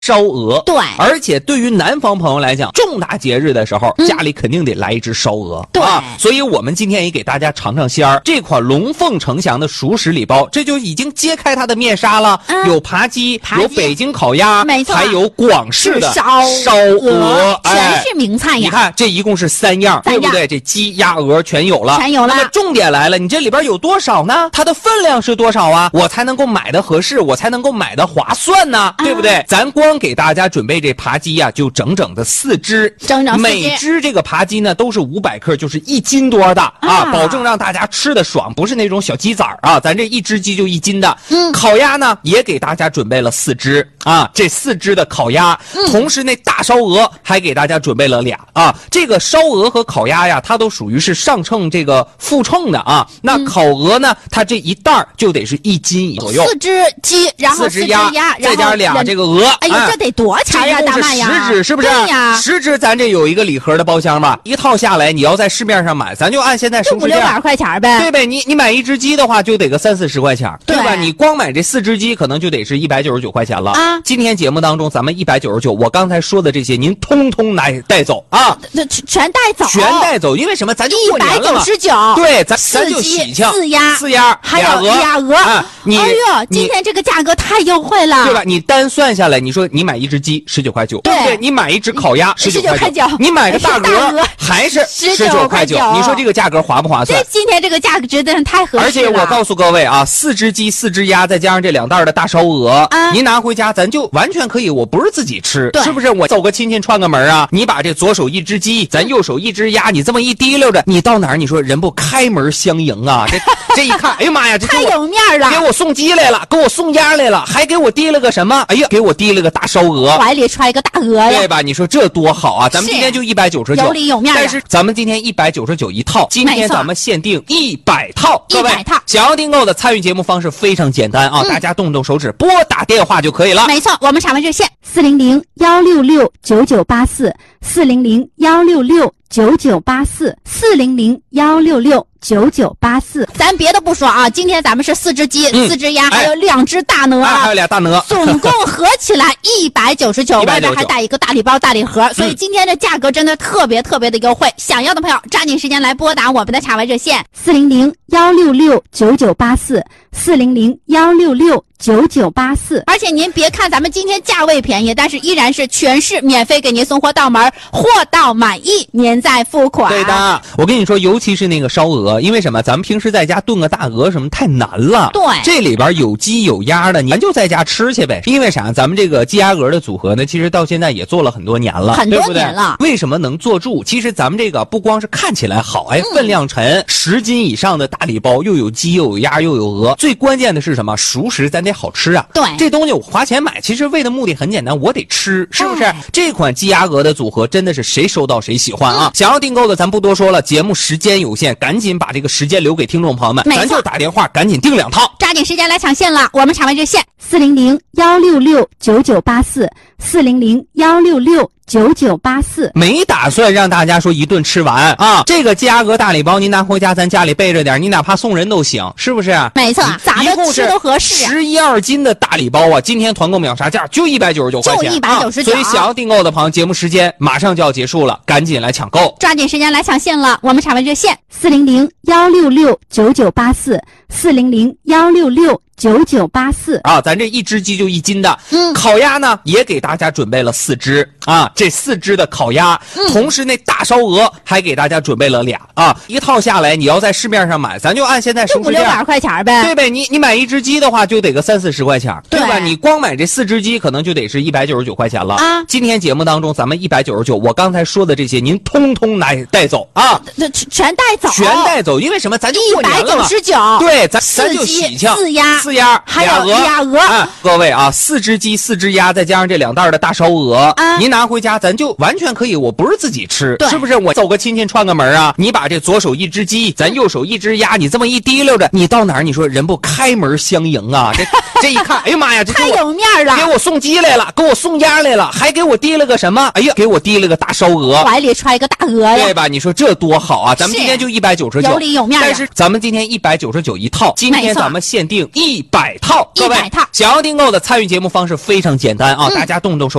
烧鹅。 对， 而且对于南方朋友来讲，重大节日的时候，家里肯定得来一只烧鹅。 对所以我们今天也给大家尝尝鲜儿。这款龙凤呈祥的熟食礼包，这就已经揭开它的面纱了。有扒鸡，有北京烤鸭， 没错， 还有广式的烧鹅，全是名菜呀。 你看，这一共是3样，对不对？这鸡、鸭、鹅全有了， 全有了。 那么重点来了，你这里边有多少呢？它的分量是多少啊？我才能够买的合适，我才能够买的划算呢，对不对？咱光给大家准备这扒鸡呀，就整整的4只，每只这个扒鸡呢都是500克，就是1斤多的啊，保证让大家吃的爽，不是那种小鸡仔啊，咱这1只鸡就1斤的。烤鸭呢也给大家准备了4只啊，这4只的烤鸭，同时那大烧鹅还给大家准备了2啊。这个烧鹅和烤鸭呀，它都属于是上秤这个副称的啊。那烤鹅呢，它这一袋就得是1斤左右。 4只鸡，然后4只鸭， 再加2这个鹅。 哎呦，这得多钱呀，大麦呀 ！10只是不是？ 对呀 ，10只咱这有一个礼盒的包厢吧，一套下来，你要在市面上买，咱就按现在熟食价 500-600块钱呗， 对呗？你买1只鸡的话，就得个30-40块钱，对吧？你光买这4只鸡，可能就得是199块钱了啊！今天节目当中，咱们199，我刚才说的这些，您通通带走啊！ 全带走， 全带走，因为什么？咱就过年了嘛。 199， 对，咱就喜庆，4鸭， 还有鸭鹅。 哎呦，今天这个价格太优惠了， 对吧？你单算下来，你说你买1只鸡19块9，对不对？你买1只烤鸭19块9，你买个大鹅还是19块9，你说这个价格划不划算？ 这今天这个价格真的太合适了。 而且我告诉各位啊，4只鸡、4只鸭，再加上这2袋的大烧鹅，您拿回家咱就完全可以，我不是自己吃，是不是？我走个亲戚串个门啊，你把这左手1只鸡，咱右手1只鸭，你这么一提溜着，你到哪儿？你说人不开门相迎啊？这一看，哎呀妈呀，这太有面了， 给我送鸡来了，给我送鸭来了，还给我提了个什么？哎呀，给我提了个大烧鹅， 怀里揣个大鹅呀， 对吧？你说这多好啊！咱们今天就199， 有里有面。 但是咱们今天199一套，今天咱们限定100套，各位 100套。 想要订购的参与节目方式非常简单啊，大家动动手指拨打电话就可以了。 没错，我们场外热线 400-166-9984，400-166-9984，400-166-9984。 咱别的不说啊，今天咱们是4只鸡、4只鸭，还有2只大鹅， 还有俩大鹅， 总共合起来199，外边还带一个大礼包、大礼盒，所以今天这价格真的特别特别的优惠。想要的朋友抓紧时间来拨打我们的场外热线 400-166-9984，400-166-9984。 而且您别看咱们今天价位便宜，但是依然是全市免费给您送货到门，货到满意您再付款。 对的，我跟你说，尤其是那个烧鹅，因为什么？咱们平时在家炖个大鹅什么太难了。 对， 这里边有鸡有鸭的，咱就在家吃去呗。因为啥？咱们这个鸡鸭鹅的组合呢，其实到现在也做了很多年了， 很多年了。 为什么能做住？其实咱们这个不光是看起来好，分量沉，10斤以上的大礼包，又有鸡又有鸭又有鹅，最关键的是什么？熟食咱得好吃啊。 对， 这东西我花钱买，其实为的目的很简单，我得吃，是不是？这款鸡鸭鹅的组合真的是谁收到谁喜欢啊！想要订购的咱不多说了，节目时间有限，赶紧把这个时间留给听众朋友们，咱就打电话赶紧订2套， 抓紧时间来抢现了。我们场外热线 400-166-9984，400-166-9984。 没打算让大家说一顿吃完啊！这个鸡鸭鹅大礼包您拿回家，咱家里备着点，你哪怕送人都行，是不是？ 没错，咋的吃都合适。 11-2斤的大礼包啊，今天团购秒杀价就199块钱， 就199。 所以想要订购的朋友，节目时间马上就要结束了，赶紧来抢购， 抓紧时间来抢现了。我们场外热线 400-166-9984，400-166-9984。 啊，咱这1只鸡就1斤的，烤鸭呢也给大家准备了4只啊，这4只的烤鸭，同时那大烧鹅还给大家准备了2啊，一套下来，你要在市面上买，咱就按现在熟食价 500-600块钱呗， 对呗？你买1只鸡的话，就得个30-40块钱，对吧？你光买这4只鸡，可能就得是199块钱了啊。今天节目当中，咱们199，我刚才说的这些，您通通带走啊， 全带走， 全带走，因为什么？咱就过年了嘛。 199， 对，咱就喜庆，4鸭， 还有鸭鹅。 各位啊，4只鸡、4只鸭，再加上这2袋的大烧鹅，您拿回家咱就完全可以，我不是自己吃，是不是？我走个亲戚串个门啊，你把这左手1只鸡，咱右手1只鸭，你这么一提溜着，你到哪儿？你说人不开门相迎啊？这一看，哎呀妈呀，这太有面了， 给我送鸡来了，给我送鸭来了，还给我提了个什么？哎呀，给我提了个大烧鹅， 怀里揣个大鹅呀， 对吧？你说这多好啊！咱们今天就199， 有里有面。 但是咱们今天199一套，今天咱们限定100套，各位 100套， 想要订购的参与节目方式非常简单啊，大家动动手